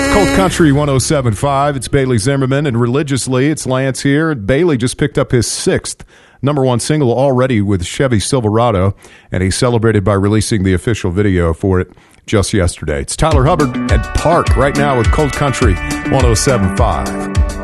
Cold Country 107.5. It's Bailey Zimmerman, and religiously, it's Lance here. Bailey just picked up his sixth number one single already with Chevy Silverado, and he celebrated by releasing the official video for it just yesterday. It's Tyler Hubbard and Park right now with Cold Country 107.5.